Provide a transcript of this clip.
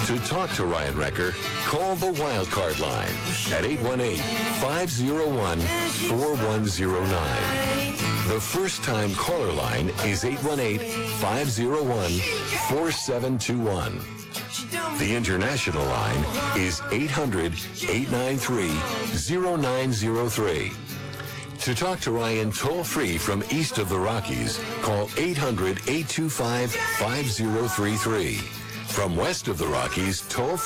To talk to Ryan Wrecker, call the Wildcard line at 818-501-4109. The first-time caller line is 818-501-4721. The international line is 800-893-0903. To talk to Ryan toll-free from east of the Rockies, call 800-825-5033. From west of the Rockies, toll-free